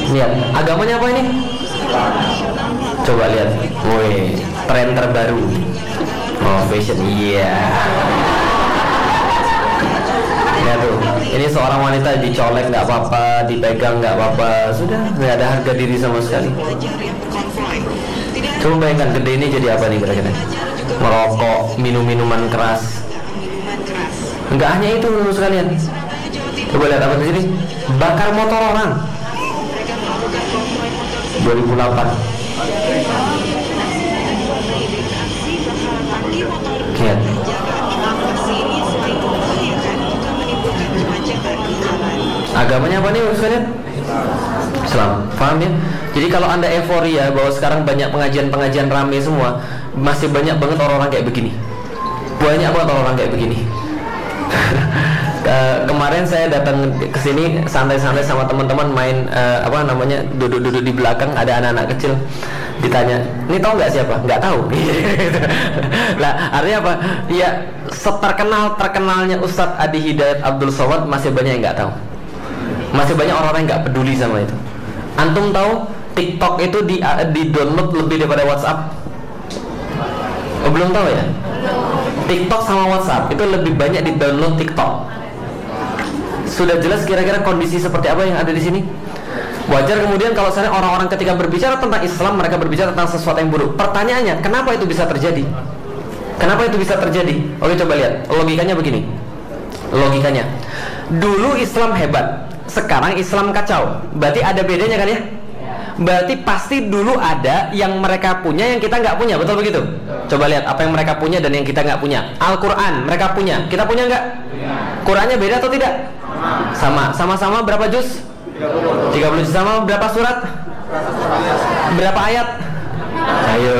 Lihat, agamanya apa ini? Coba lihat. Woi, tren terbaru. Oh, fashion. Iya. Ya tuh, ini seorang wanita dicolek nggak apa-apa, dipegang nggak apa-apa, sudah nggak ada harga diri sama sekali. Coba bayangkan gede ini jadi apa nih kira-kira? Merokok, minum minuman keras. Nggak hanya itu menurut sekalian. Coba lihat apa di sini? Bakar motor orang. 2008. Lihat. Agamanya apa nih menurut kalian? Islam. Paham ya? Jadi kalau Anda euforia bahwa sekarang banyak pengajian-pengajian rame semua, masih banyak banget orang-orang kayak begini. Banyak banget orang-orang kayak begini. Kemarin saya datang ke sini santai-santai sama teman-teman main duduk-duduk di belakang, ada anak-anak kecil. Ditanya, "Ini tahu nggak siapa?" "Nggak tahu." Lah, artinya apa? Ya, terkenalnya Ustadz Adi Hidayat Abdul Somad masih banyak yang nggak tahu. Masih banyak orang-orang yang nggak peduli sama itu. Antum tahu TikTok itu di download lebih daripada WhatsApp? Oh, belum tahu ya? TikTok sama WhatsApp itu lebih banyak di download TikTok. Sudah jelas kira-kira kondisi seperti apa yang ada di sini. Wajar kemudian kalau misalnya orang-orang ketika berbicara tentang Islam, mereka berbicara tentang sesuatu yang buruk. Pertanyaannya, kenapa itu bisa terjadi? Kenapa itu bisa terjadi? Oke, coba lihat. Logikanya begini. Logikanya, dulu Islam hebat, sekarang Islam kacau. Berarti ada bedanya kan ya? Berarti pasti dulu ada yang mereka punya yang kita nggak punya, betul begitu? Coba lihat apa yang mereka punya dan yang kita nggak punya. Al-Quran mereka punya, kita punya nggak? Qurannya beda atau tidak? Sama. Sama-sama berapa juz? 30 juz. Sama berapa surat? Berapa ayat? Ayo,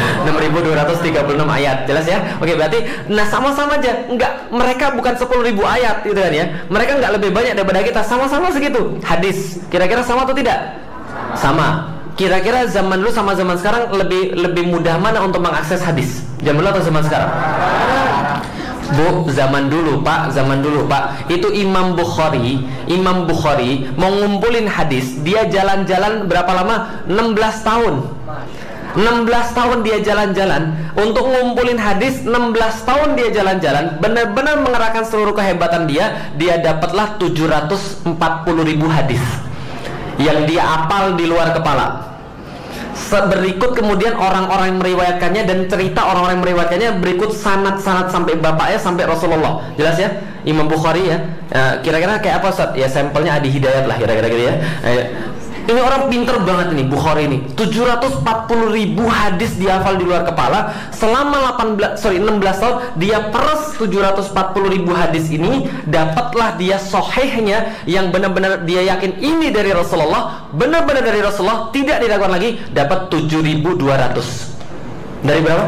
6.236 ayat, jelas ya? Oke, berarti, nah sama-sama aja. Enggak, mereka bukan 10.000 ayat gitu kan ya. Mereka nggak lebih banyak daripada kita, sama-sama segitu. Hadis, kira-kira sama atau tidak? Sama. Kira-kira zaman dulu sama zaman sekarang lebih mudah mana untuk mengakses hadis? Zaman dulu atau zaman sekarang? Bu, zaman dulu Pak, itu Imam Bukhari mau ngumpulin hadis, dia jalan-jalan berapa lama? 16 tahun 16 tahun dia jalan-jalan untuk ngumpulin hadis. 16 tahun dia jalan-jalan, benar-benar mengerahkan seluruh kehebatan dia dapatlah 740.000 hadis yang dia hafal di luar kepala. Berikut kemudian orang-orang yang meriwayatkannya dan cerita orang-orang yang meriwayatkannya, berikut sanad-sanad sampai bapaknya, sampai Rasulullah. Jelas ya? Imam Bukhari ya. Kira-kira kayak apa Ustaz? Ya sampelnya Adi Hidayat lah kira-kira gitu ya. Ini orang pinter banget ini Bukhari ini. 740.000 hadis dihafal di luar kepala. Selama 16 tahun dia peres 740.000 hadis ini, dapatlah dia sahihnya yang benar-benar dia yakin ini dari Rasulullah, benar-benar dari Rasulullah, tidak diragukan lagi, dapat 7.200. Dari berapa?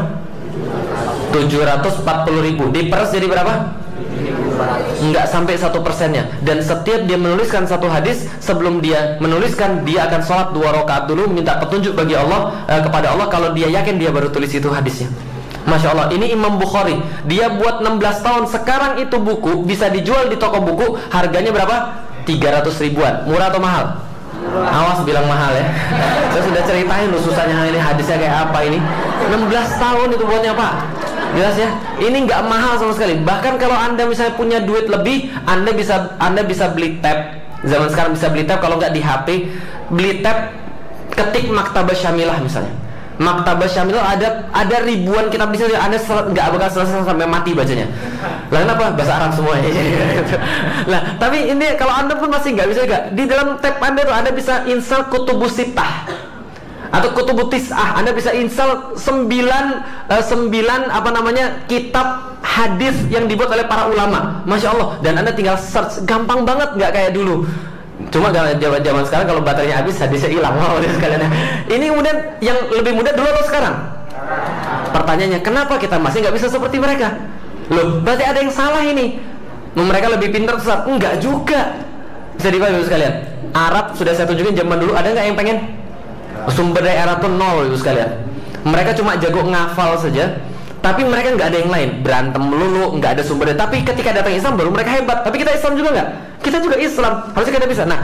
740.000 diperes jadi berapa? Enggak sampai 1%-nya. Dan setiap dia menuliskan satu hadis, sebelum dia menuliskan, dia akan sholat 2 rakaat dulu, minta petunjuk bagi Allah, kepada Allah. Kalau dia yakin, dia baru tulis itu hadisnya. Masya Allah, ini Imam Bukhari, dia buat 16 tahun. Sekarang itu buku bisa dijual di toko buku, harganya berapa? 300 ribuan. Murah atau mahal? Awas bilang mahal ya. Saya sudah ceritain loh susahnya ini hadisnya kayak apa ini. 16 tahun itu buatnya Pak. Jelas ya, ini nggak mahal sama sekali. Bahkan kalau Anda misalnya punya duit lebih, Anda bisa beli tab. Zaman sekarang bisa beli tab, kalau nggak di HP, beli tab, ketik Maktabah Syamilah misalnya. Maktabah Syamilah ada ribuan kitab di situ, Anda nggak bakal selesai sampai mati bacanya. Lah kenapa? Bahasa Arab semuanya. Lah, tapi ini kalau Anda pun masih nggak bisa nggak. Di dalam tab Anda tuh Anda bisa install Kutubus Sittah atau Kutubut Tis'ah. Anda bisa install 9 kitab hadis yang dibuat oleh para ulama. Masya Allah. Dan Anda tinggal search, gampang banget, nggak kayak dulu. Cuma zaman sekarang kalau baterainya habis, hadisnya hilang. Ini kemudian yang lebih mudah dulu atau sekarang? Pertanyaannya, kenapa kita masih nggak bisa seperti mereka? Loh, berarti ada yang salah ini. Mereka lebih pintar, Ustaz? Enggak juga. Bisa dipahami sekalian. Arab sudah saya tunjukin zaman dulu, ada nggak yang pengen? Sumber daya Arab itu nol itu sekalian. Mereka cuma jago ngafal saja, tapi mereka nggak ada yang lain. Berantem melulu, nggak ada sumber daya. Tapi ketika datang Islam baru mereka hebat. Tapi kita Islam juga nggak? Kita juga Islam, harusnya kita bisa. Nah,